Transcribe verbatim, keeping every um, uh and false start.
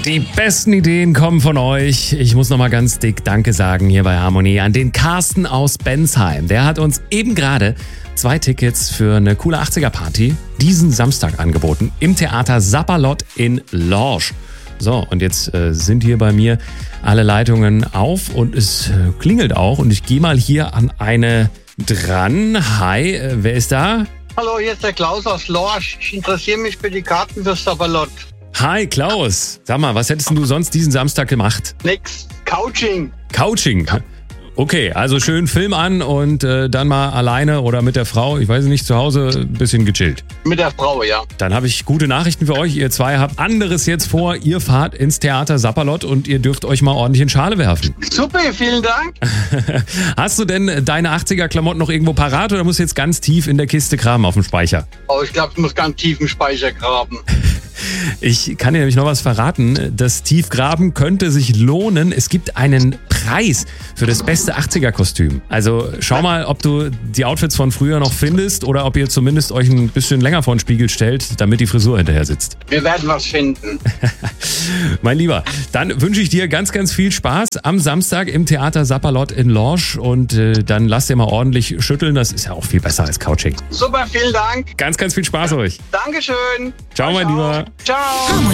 Die besten Ideen kommen von euch. Ich muss nochmal ganz dick Danke sagen hier bei Harmonie an den Carsten aus Bensheim. Der hat uns eben gerade zwei Tickets für eine coole achtziger-Party diesen Samstag angeboten im Theater Sapperlot in Lorsch. So, und jetzt äh, sind hier bei mir alle Leitungen auf und es äh, klingelt auch. Und ich gehe mal hier an eine dran. Hi, äh, wer ist da? Hallo, hier ist der Klaus aus Lorsch. Ich interessiere mich für die Karten für Sapperlot. Hi Klaus, sag mal, was hättest du sonst diesen Samstag gemacht? Nix. Couching. Couching. Okay, also schön Film an und äh, dann mal alleine oder mit der Frau, ich weiß nicht, zu Hause ein bisschen gechillt. Mit der Frau, ja. Dann habe ich gute Nachrichten für euch. Ihr zwei habt anderes jetzt vor. Ihr fahrt ins Theater Sapperlot und ihr dürft euch mal ordentlich in Schale werfen. Super, vielen Dank. Hast du denn deine achtziger-Klamotten noch irgendwo parat oder musst du jetzt ganz tief in der Kiste kramen auf dem Speicher? Oh, ich glaube, ich muss ganz tief im Speicher graben. Ich kann dir nämlich noch was verraten. Das Tiefgraben könnte sich lohnen. Es gibt einen Preis für das beste achtziger-Kostüm. Also schau mal, ob du die Outfits von früher noch findest oder ob ihr zumindest euch ein bisschen länger vor den Spiegel stellt, damit die Frisur hinterher sitzt. Wir werden was finden. Mein Lieber, dann wünsche ich dir ganz, ganz viel Spaß am Samstag im Theater Sapperlot in Lorsch und äh, dann lass dir mal ordentlich schütteln. Das ist ja auch viel besser als Couching. Super, vielen Dank. Ganz, ganz viel Spaß euch. Dankeschön. Ciao, mein Lieber. Ciao.